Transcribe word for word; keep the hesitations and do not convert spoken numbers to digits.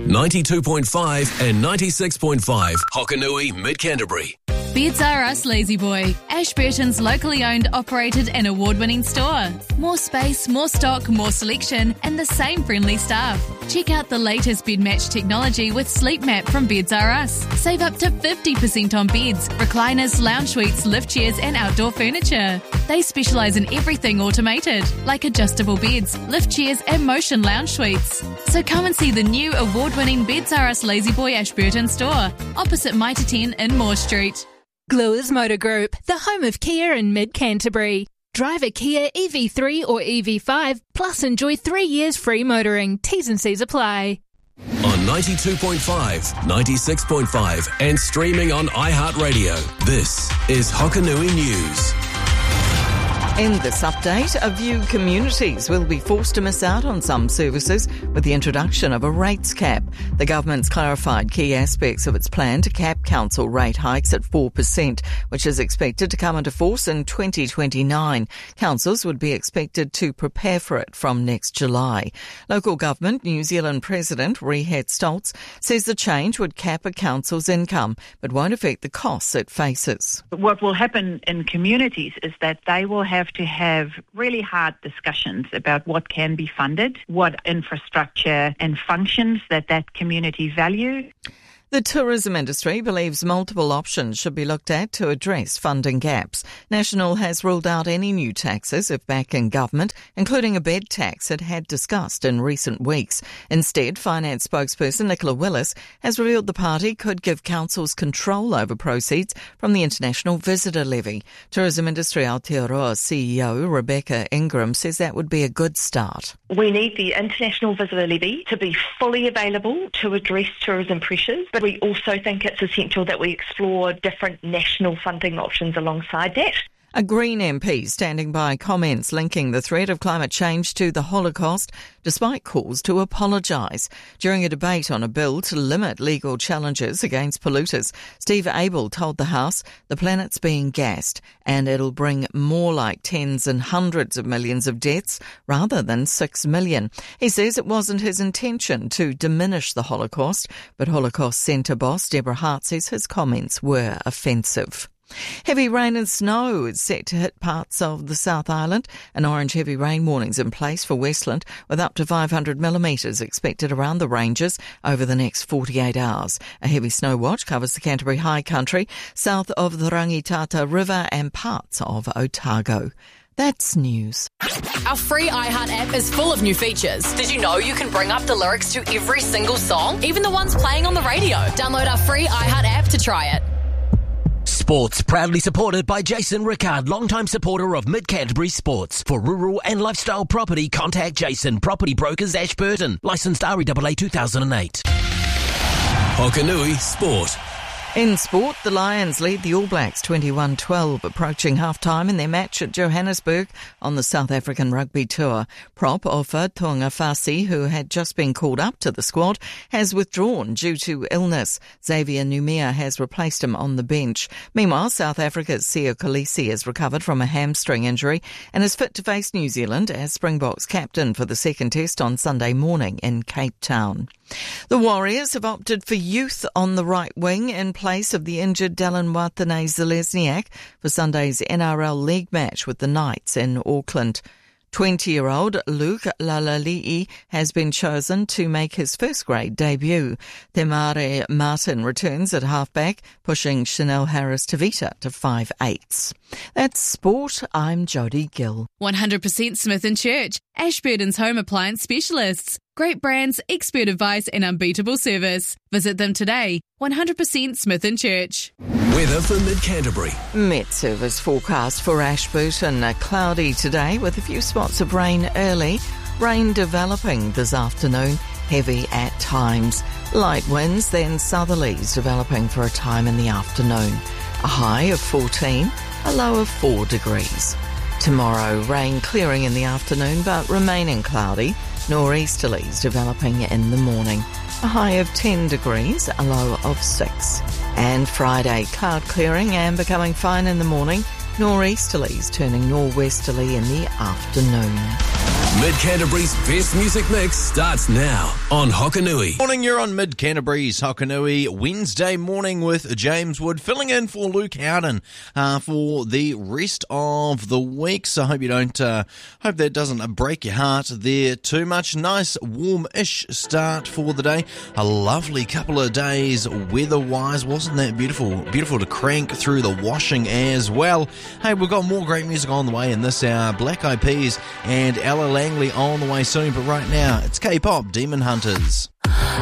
ninety-two point five and ninety-six point five Hokanui, Mid-Canterbury. Beds R Us La-Z-Boy, Ashburton's locally owned, operated and award-winning store. More space, more stock, more selection and the same friendly staff. Check out the latest bed match technology with Sleep Map from Beds R Us. Save up to fifty percent on beds, recliners, lounge suites, lift chairs and outdoor furniture. They specialise in everything automated, like adjustable beds, lift chairs and motion lounge suites. So come and see the new award-winning Beds R Us La-Z-Boy Ashburton store, opposite Mitre ten in Moore Street. Gluers Motor Group, the home of Kia in Mid-Canterbury. Drive a Kia E V three or E V five, plus enjoy three years free motoring. T's and C's apply. On ninety-two point five, ninety-six point five and streaming on iHeartRadio, this is Hokanui News. In this update, a few communities will be forced to miss out on some services with the introduction of a rates cap. The government's clarified key aspects of its plan to cap council rate hikes at four percent, which is expected to come into force in twenty twenty-nine. Councils would be expected to prepare for it from next July. Local Government New Zealand President Rehat Stoltz says the change would cap a council's income, but won't affect the costs it faces. What will happen in communities is that they will have to have really hard discussions about what can be funded, what infrastructure and functions that that community value. The tourism industry believes multiple options should be looked at to address funding gaps. National has ruled out any new taxes if back in government, including a bed tax it had discussed in recent weeks. Instead, finance spokesperson Nicola Willis has revealed the party could give councils control over proceeds from the international visitor levy. Tourism industry Aotearoa C E O Rebecca Ingram says that would be a good start. We need the international visitor levy to be fully available to address tourism pressures. But we also think it's essential that we explore different national funding options alongside that. A Green M P standing by comments linking the threat of climate change to the Holocaust, despite calls to apologise. During a debate on a bill to limit legal challenges against polluters, Steve Abel told the House the planet's being gassed and it'll bring more like tens and hundreds of millions of deaths rather than six million. He says it wasn't his intention to diminish the Holocaust, but Holocaust Centre boss Deborah Hart says his comments were offensive. Heavy rain and snow is set to hit parts of the South Island. An orange heavy rain warning's in place for Westland, with up to five hundred millimetres expected around the ranges over the next forty-eight hours. A heavy snow watch covers the Canterbury High Country, south of the Rangitata River and parts of Otago. That's news. Our free iHeart app is full of new features. Did you know you can bring up the lyrics to every single song, even the ones playing on the radio? Download our free iHeart app to try it. Sports, proudly supported by Jason Rickard, longtime supporter of Mid-Canterbury Sports. For rural and lifestyle property, contact Jason, Property Brokers Ashburton. Licensed R E A A two thousand eight. Hokanui Sport. In sport, the Lions lead the All Blacks twenty-one twelve, approaching half-time in their match at Johannesburg on the South African Rugby Tour. Prop Ofa Tu'ungafasi, who had just been called up to the squad, has withdrawn due to illness. Xavier Numia has replaced him on the bench. Meanwhile, South Africa's Siya Kolisi has recovered from a hamstring injury and is fit to face New Zealand as Springboks captain for the second test on Sunday morning in Cape Town. The Warriors have opted for youth on the right wing in place of the injured Dallin Watene-Zelezniak for Sunday's N R L League match with the Knights in Auckland. twenty-year-old Luke Lalali'i has been chosen to make his first-grade debut. Temare Martin returns at halfback, pushing Chanel Harris-Tavita to five eighths. That's sport. I'm Jodie Gill. one hundred percent Smith and Church, Ashburton's home appliance specialists. Great brands, expert advice and unbeatable service. Visit them today. one hundred percent Smith and Church. Weather for Mid-Canterbury. Met Service forecast for Ashburton. Uh, cloudy today with a few spots of rain early. Rain developing this afternoon, heavy at times. Light winds, then southerlies developing for a time in the afternoon. A high of fourteen, a low of four degrees. Tomorrow, rain clearing in the afternoon but remaining cloudy. Nor'easterlies developing in the morning. A high of ten degrees, a low of six. And Friday, cloud clearing and becoming fine in the morning. Nor'easterlies turning nor'westerly in the afternoon. Mid-Canterbury's best music mix starts now on Hokanui. Morning, you're on Mid-Canterbury's Hokanui Wednesday morning with James Wood, filling in for Luke Howden uh, for the rest of the week. So I hope you don't, uh, hope that doesn't break your heart there too much. Nice warm-ish start for the day. A lovely couple of days weather-wise. Wasn't that beautiful? Beautiful to crank through the washing as well. Hey, we've got more great music on the way in this hour. Black Eyed Peas and Ella Langley on the way soon, but right now it's K-pop Demon Hunters.